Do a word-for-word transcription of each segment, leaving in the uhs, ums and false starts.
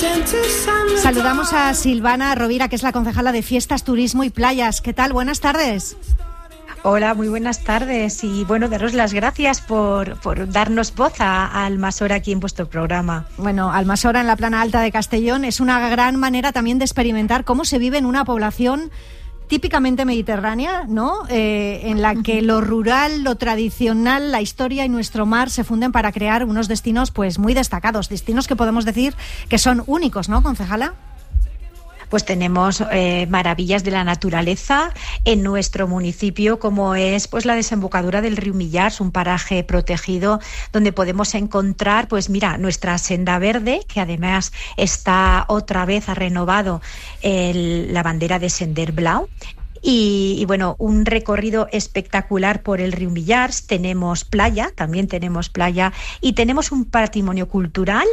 Saludamos a Silvana Rovira, que es la concejala de Fiestas, Turismo y Playas. ¿Qué tal? Buenas tardes. Hola, muy buenas tardes y bueno, daros las gracias por, por darnos voz a, a Almasora aquí en vuestro programa. Bueno, Almasora en la Plana Alta de Castellón es una gran manera también de experimentar cómo se vive en una población típicamente mediterránea, ¿no? Eh, en la que lo rural, lo tradicional, la historia y nuestro mar se funden para crear unos destinos pues muy destacados, destinos que podemos decir que son únicos, ¿no, concejala? Pues tenemos eh, maravillas de la naturaleza en nuestro municipio, como es pues la desembocadura del río Millars, un paraje protegido donde podemos encontrar, pues mira, nuestra senda verde, que además está otra vez, ha renovado el, la bandera de Sender Blau. Y, y bueno, un recorrido espectacular por el río Millars. Tenemos playa, también tenemos playa, y tenemos un patrimonio cultural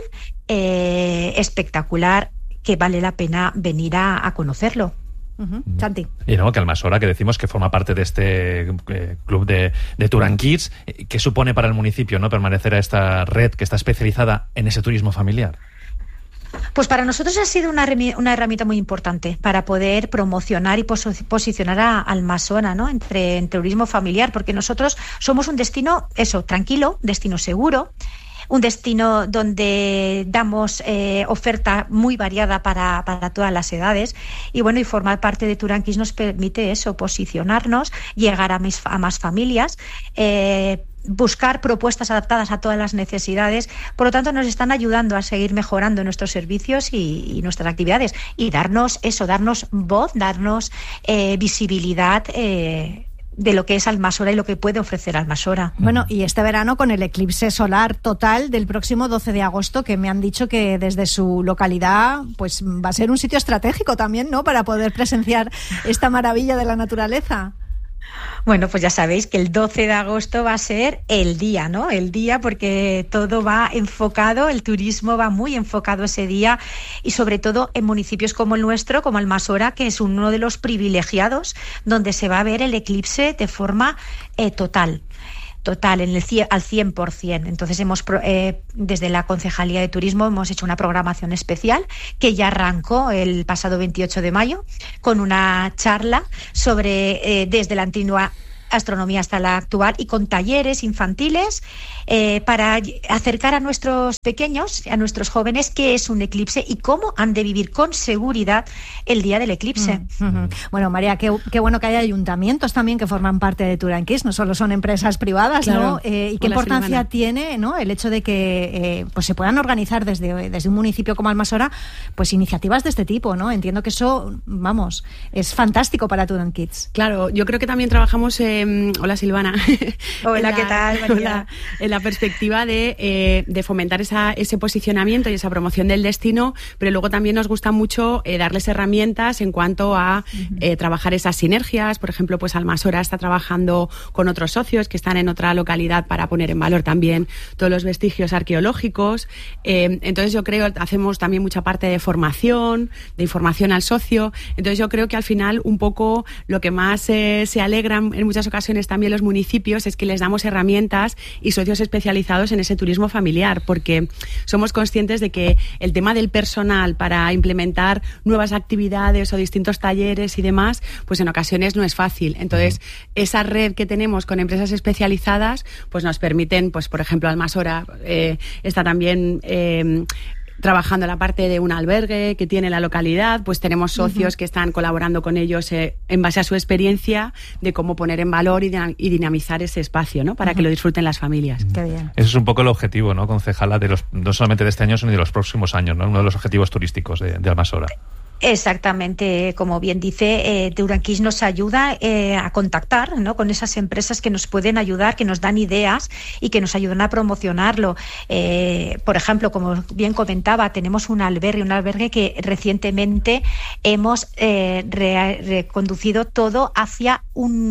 eh, espectacular, que vale la pena venir a, a conocerlo. Uh-huh. Santi. Y no, que Almasora, que decimos que forma parte de este eh, club de, de Tour and Kids, ¿qué supone para el municipio, no, permanecer a esta red que está especializada en ese turismo familiar? Pues para nosotros ha sido una, una herramienta muy importante para poder promocionar y pos posicionar a Almasora, ¿no? Entre en turismo familiar, porque nosotros somos un destino, eso, tranquilo, destino seguro, un destino donde damos eh, oferta muy variada para, para todas las edades y bueno, y formar parte de Tour and Kids nos permite eso, posicionarnos, llegar a, mis, a más familias, eh, buscar propuestas adaptadas a todas las necesidades. Por lo tanto, nos están ayudando a seguir mejorando nuestros servicios y, y nuestras actividades y darnos eso, darnos voz, darnos eh, visibilidad eh, de lo que es Almasora y lo que puede ofrecer Almasora. Bueno, y este verano con el eclipse solar total del próximo doce de agosto, que me han dicho que desde su localidad pues va a ser un sitio estratégico también, ¿no?, para poder presenciar esta maravilla de la naturaleza. Bueno, pues ya sabéis que el doce de agosto va a ser el día, ¿no? El día, porque todo va enfocado, el turismo va muy enfocado ese día y sobre todo en municipios como el nuestro, como Almasora, que es uno de los privilegiados donde se va a ver el eclipse de forma eh, total. Total, en el cien, al cien por ciento. Entonces, hemos eh, desde la Concejalía de Turismo hemos hecho una programación especial que ya arrancó el pasado veintiocho de mayo con una charla sobre eh, desde la antigua astronomía hasta la actual y con talleres infantiles eh, para acercar a nuestros pequeños, a nuestros jóvenes, qué es un eclipse y cómo han de vivir con seguridad el día del eclipse. Mm, mm-hmm. Bueno, María, qué, qué bueno que haya ayuntamientos también que forman parte de Tour and Kids, no solo son empresas privadas, claro, ¿no? Eh, y qué importancia Silvana. tiene, ¿no?, el hecho de que eh, pues se puedan organizar desde, desde un municipio como Almasora pues iniciativas de este tipo, ¿no? Entiendo que eso, vamos, es fantástico para Tour and Kids. Claro, yo creo que también trabajamos eh, hola Silvana. Hola, la, ¿qué tal, María? Hola, en la perspectiva de, eh, de fomentar esa, ese posicionamiento y esa promoción del destino, pero luego también nos gusta mucho eh, darles herramientas en cuanto a eh, trabajar esas sinergias. Por ejemplo, pues Almasora está trabajando con otros socios que están en otra localidad para poner en valor también todos los vestigios arqueológicos. Eh, entonces yo creo que hacemos también mucha parte de formación, de información al socio. Entonces yo creo que al final un poco lo que más eh, se alegran en muchas ocasiones también los municipios es que les damos herramientas y socios especializados en ese turismo familiar, porque somos conscientes de que el tema del personal para implementar nuevas actividades o distintos talleres y demás, pues en ocasiones no es fácil. Entonces, esa red que tenemos con empresas especializadas, pues nos permiten, pues por ejemplo, Almasora eh, está también Eh, trabajando la parte de un albergue que tiene la localidad, pues tenemos socios uh-huh. que están colaborando con ellos eh, en base a su experiencia de cómo poner en valor y, y dinamizar ese espacio, ¿no?, para uh-huh. que lo disfruten las familias. Qué bien. Eso es un poco el objetivo, ¿no, concejala, de los, no solamente de este año, sino de los próximos años, ¿no?, uno de los objetivos turísticos de, de Almasora. Exactamente, como bien dice, eh, Tour and Kids nos ayuda eh, a contactar, ¿no?, con esas empresas que nos pueden ayudar, que nos dan ideas y que nos ayudan a promocionarlo. Eh, por ejemplo, como bien comentaba, tenemos un albergue, un albergue que recientemente hemos eh, re- reconducido todo hacia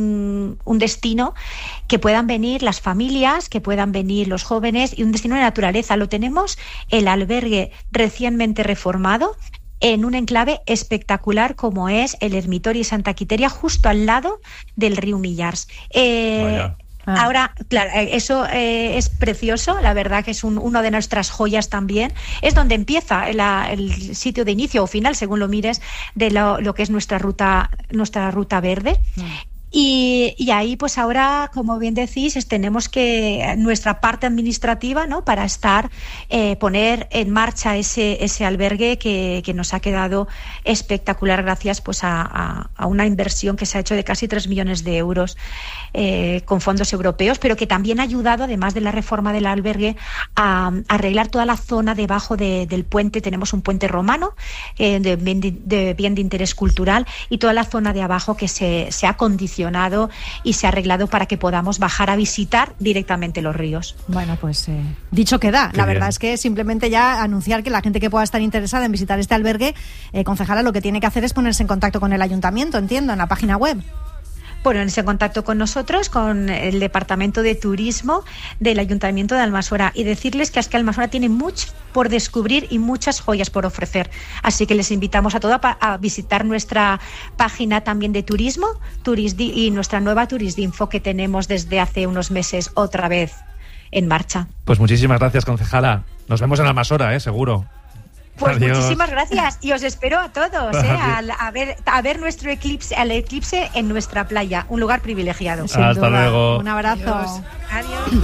un, un destino que puedan venir las familias, que puedan venir los jóvenes y un destino de naturaleza. Lo tenemos, el albergue recientemente reformado, en un enclave espectacular como es el Ermitorio Santa Quiteria, justo al lado del río Millars. Eh, Ah. Ahora, claro, eso eh, es precioso, la verdad que es un, uno de nuestras joyas también. Es donde empieza la, el sitio de inicio o final, según lo mires, de lo, lo que es nuestra ruta, nuestra ruta verde. Mm. Y, y ahí, pues ahora, como bien decís, es, tenemos que nuestra parte administrativa, ¿no? Para estar, eh, poner en marcha ese ese albergue que, que nos ha quedado espectacular gracias, pues a, a, a una inversión que se ha hecho de casi tres millones de euros eh, con fondos europeos, pero que también ha ayudado, además de la reforma del albergue, a, a arreglar toda la zona debajo de, del puente. Tenemos un puente romano eh, de, bien de, de bien de interés cultural, y toda la zona de abajo que se, se ha condicionado y se ha arreglado para que podamos bajar a visitar directamente los ríos. Bueno, pues eh, dicho queda. La verdad es que simplemente ya anunciar que la gente que pueda estar interesada en visitar este albergue, eh, concejala, lo que tiene que hacer es ponerse en contacto con el ayuntamiento, entiendo, en la página web. Ponerse en contacto con nosotros, con el Departamento de Turismo del Ayuntamiento de Almafuera, y decirles que es que Almafuera tiene mucho por descubrir y muchas joyas por ofrecer. Así que les invitamos a todos a, a visitar nuestra página también de turismo, Turisdi, y nuestra nueva Turisdinfo que tenemos desde hace unos meses otra vez en marcha. Pues muchísimas gracias, concejala. Nos vemos en Almafuera, ¿eh? Seguro. Pues Adiós. Muchísimas gracias y os espero a todos ¿eh? a, a, ver, a ver nuestro eclipse, el eclipse en nuestra playa, un lugar privilegiado. Hasta duda. Luego. Un abrazo. Adiós. Adiós.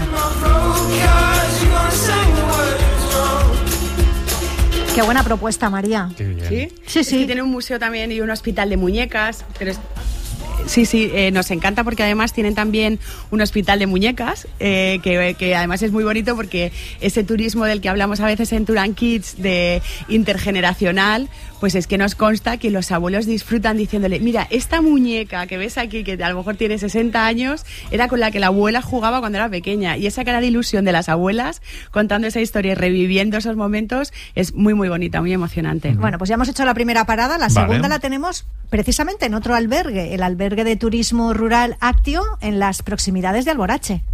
Qué buena propuesta, María. Qué bien. ¿Sí? Sí, sí. Es que tiene un museo también y un hospital de muñecas, pero es... Sí, sí, eh, nos encanta porque además tienen también un hospital de muñecas, eh, que, que además es muy bonito porque ese turismo del que hablamos a veces en Turan Kids, de intergeneracional, pues es que nos consta que los abuelos disfrutan diciéndole, mira, esta muñeca que ves aquí, que a lo mejor tiene sesenta años, era con la que la abuela jugaba cuando era pequeña, y esa cara de ilusión de las abuelas contando esa historia y reviviendo esos momentos es muy, muy bonita, muy emocionante. Uh-huh. Bueno, pues ya hemos hecho la primera parada, la vale. segunda la tenemos precisamente en otro albergue, el albergue de turismo rural Actio, en las proximidades de Alborache.